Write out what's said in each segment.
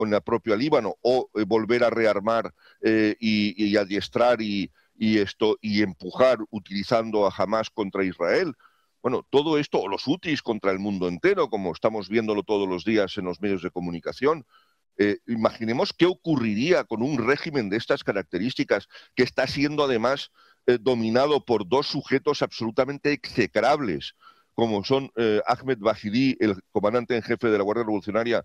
con el propio Líbano, o volver a rearmar y adiestrar y empujar utilizando a Hamás contra Israel. Bueno, todo esto, o los hutis contra el mundo entero, como estamos viéndolo todos los días en los medios de comunicación. Imaginemos qué ocurriría con un régimen de estas características, que está siendo además dominado por dos sujetos absolutamente execrables, como son Ahmed Bahidi, el comandante en jefe de la Guardia Revolucionaria,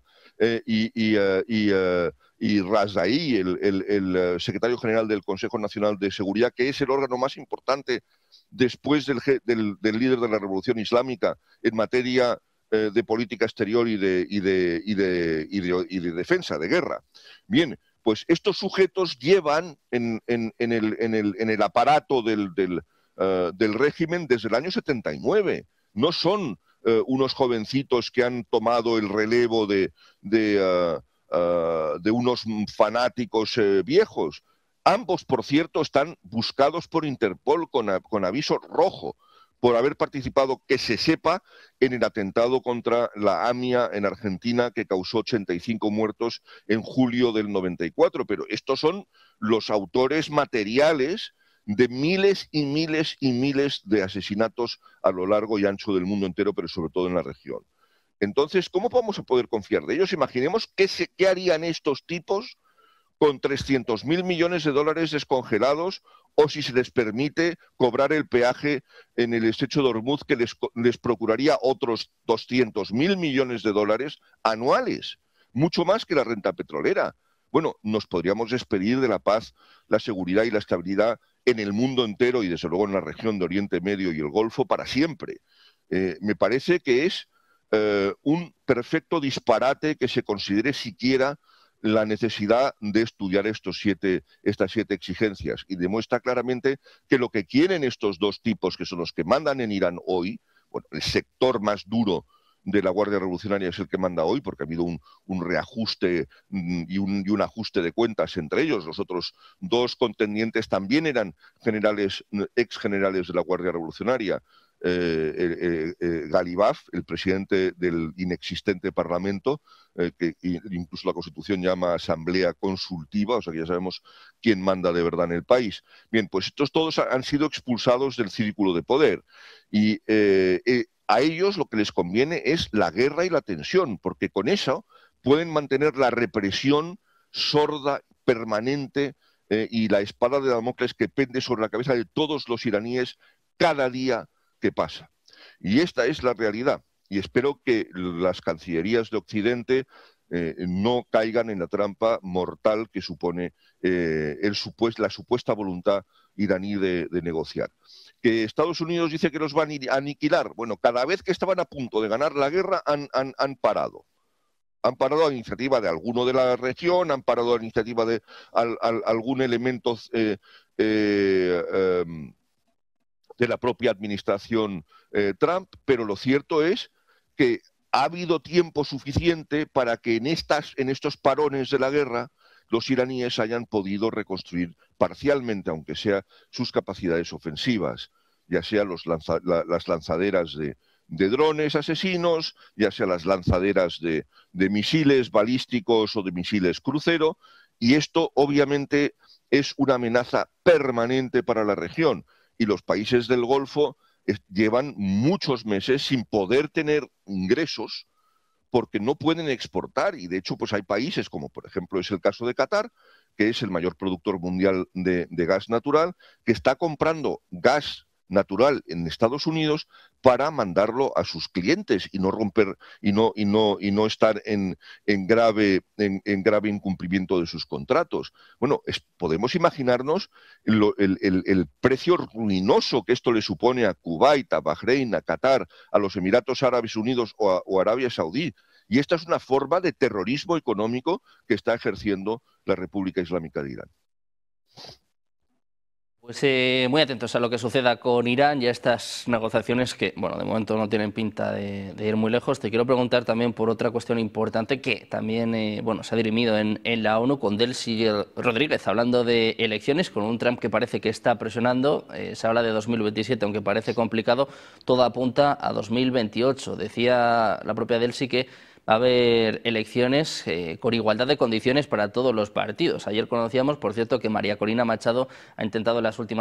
y Razaí, el secretario general del Consejo Nacional de Seguridad, que es el órgano más importante después del líder de la Revolución Islámica en materia de política exterior y de defensa, de guerra. Bien, pues estos sujetos llevan en el aparato del régimen desde el año 79. No son unos jovencitos que han tomado el relevo de unos fanáticos viejos. Ambos, por cierto, están buscados por Interpol con aviso rojo por haber participado, que se sepa, en el atentado contra la AMIA en Argentina, que causó 85 muertos en julio del 94. Pero estos son los autores materiales de miles y miles y miles de asesinatos a lo largo y ancho del mundo entero, pero sobre todo en la región. Entonces, ¿cómo vamos a poder confiar de ellos? Imaginemos qué harían estos tipos con 300.000 millones de dólares descongelados, o si se les permite cobrar el peaje en el estrecho de Hormuz, que les procuraría otros 200.000 millones de dólares anuales, mucho más que la renta petrolera. Bueno, nos podríamos despedir de la paz, la seguridad y la estabilidad en el mundo entero y desde luego en la región de Oriente Medio y el Golfo para siempre. Me parece que es un perfecto disparate que se considere siquiera la necesidad de estudiar estas 7 exigencias, y demuestra claramente que lo que quieren estos dos tipos, que son los que mandan en Irán hoy, bueno, el sector más duro de la Guardia Revolucionaria es el que manda hoy, porque ha habido un reajuste y un ajuste de cuentas entre ellos. Los otros dos contendientes también eran ex generales de la Guardia Revolucionaria. Galibaf, el presidente del inexistente Parlamento, que incluso la Constitución llama Asamblea Consultiva, o sea que ya sabemos quién manda de verdad en el país. Bien, pues estos todos han sido expulsados del círculo de poder, y a ellos lo que les conviene es la guerra y la tensión, porque con eso pueden mantener la represión sorda, permanente, y la espada de Damocles que pende sobre la cabeza de todos los iraníes cada día que pasa. Y esta es la realidad. Y espero que las cancillerías de Occidente no caigan en la trampa mortal que supone la supuesta voluntad iraní de negociar. Que Estados Unidos dice que los van a aniquilar. Bueno, cada vez que estaban a punto de ganar la guerra han parado. Han parado a la iniciativa de alguno de la región, han parado a la iniciativa de algún elemento de la propia administración Trump, pero lo cierto es que ha habido tiempo suficiente para que en estos parones de la guerra los iraníes hayan podido reconstruir parcialmente, aunque sea, sus capacidades ofensivas, ya sea las lanzaderas de drones asesinos, ya sea las lanzaderas de misiles balísticos o de misiles crucero, y esto obviamente es una amenaza permanente para la región. Y los países del Golfo llevan muchos meses sin poder tener ingresos porque no pueden exportar, y de hecho pues hay países como por ejemplo es el caso de Qatar, que es el mayor productor mundial de gas natural, que está comprando gas natural en Estados Unidos para mandarlo a sus clientes y no romper y no estar en grave incumplimiento de sus contratos. Bueno, podemos imaginarnos el precio ruinoso que esto le supone a Kuwait, a Bahrein, a Qatar, a los Emiratos Árabes Unidos o Arabia Saudí. Y esta es una forma de terrorismo económico que está ejerciendo la República Islámica de Irán. Pues muy atentos a lo que suceda con Irán y a estas negociaciones que, bueno, de momento no tienen pinta de ir muy lejos. Te quiero preguntar también por otra cuestión importante que también bueno, se ha dirimido en la ONU, con Delcy Rodríguez hablando de elecciones, con un Trump que parece que está presionando. Se habla de 2027, aunque parece complicado, todo apunta a 2028. Decía la propia Delcy que va a haber elecciones con igualdad de condiciones para todos los partidos. Ayer conocíamos, por cierto, que María Corina Machado ha intentado en las últimas